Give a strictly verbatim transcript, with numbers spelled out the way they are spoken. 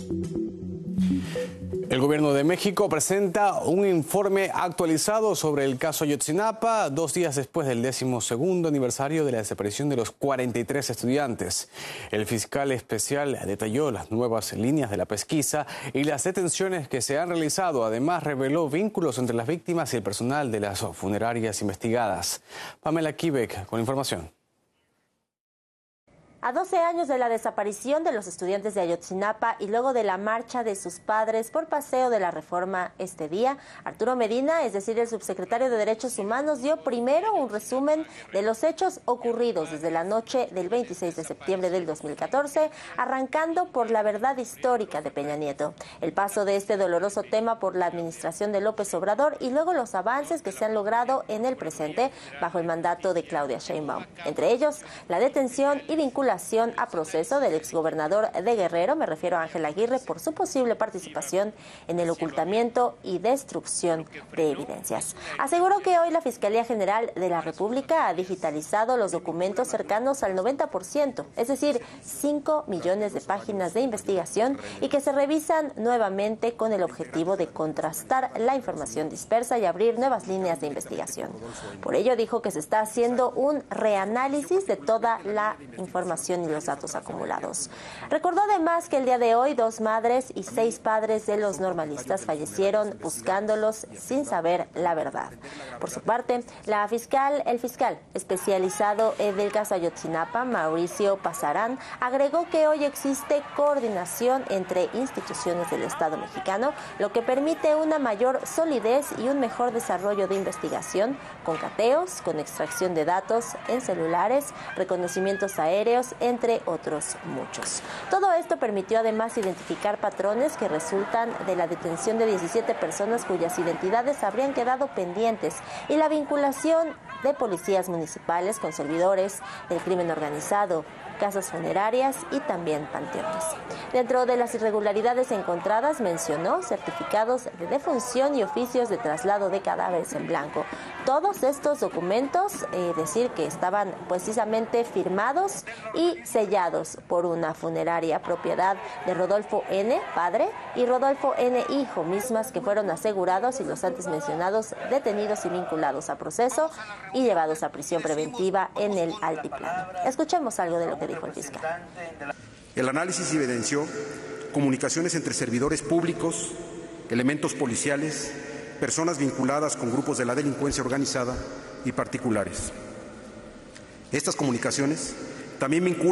El gobierno de México presenta un informe actualizado sobre el caso Ayotzinapa, dos días después del décimo segundo aniversario de la desaparición de los cuarenta y tres estudiantes. El fiscal especial detalló las nuevas líneas de la pesquisa y las detenciones que se han realizado. Además, reveló vínculos entre las víctimas y el personal de las funerarias investigadas. Pamela Kivek con información. A doce años de la desaparición de los estudiantes de Ayotzinapa y luego de la marcha de sus padres por Paseo de la Reforma este día, Arturo Medina, es decir, el subsecretario de Derechos Humanos, dio primero un resumen de los hechos ocurridos desde la noche del veintiséis de septiembre del dos mil catorce, arrancando por la verdad histórica de Peña Nieto, el paso de este doloroso tema por la administración de López Obrador y luego los avances que se han logrado en el presente bajo el mandato de Claudia Sheinbaum, entre ellos la detención y vinculación a proceso del exgobernador de Guerrero, me refiero a Ángel Aguirre, por su posible participación en el ocultamiento y destrucción de evidencias. Aseguró que hoy la Fiscalía General de la República ha digitalizado los documentos cercanos al noventa por ciento, es decir, cinco millones de páginas de investigación, y que se revisan nuevamente con el objetivo de contrastar la información dispersa y abrir nuevas líneas de investigación. Por ello dijo que se está haciendo un reanálisis de toda la información y los datos acumulados. Recordó además que el día de hoy dos madres y seis padres de los normalistas fallecieron buscándolos sin saber la verdad. Por su parte, la fiscal, el fiscal especializado en el caso Ayotzinapa, Mauricio Pasarán, agregó que hoy existe coordinación entre instituciones del Estado mexicano, lo que permite una mayor solidez y un mejor desarrollo de investigación, con cateos, con extracción de datos en celulares, reconocimientos aéreos, entre otros muchos. Todo esto permitió además identificar patrones que resultan de la detención de diecisiete personas cuyas identidades habrían quedado pendientes y la vinculación de policías municipales con servidores del crimen organizado, casas funerarias y también panteones. Dentro de las irregularidades encontradas, mencionó certificados de defunción y oficios de traslado de cadáveres en blanco. Todos estos documentos, eh, decir que estaban precisamente firmados y sellados por una funeraria propiedad de Rodolfo N., padre, y Rodolfo N., hijo, mismas que fueron asegurados y los antes mencionados detenidos y vinculados a proceso y llevados a prisión preventiva en el altiplano. Escuchemos algo de lo que dijo el fiscal. El análisis evidenció comunicaciones entre servidores públicos, elementos policiales, personas vinculadas con grupos de la delincuencia organizada y particulares. Estas comunicaciones también vinculan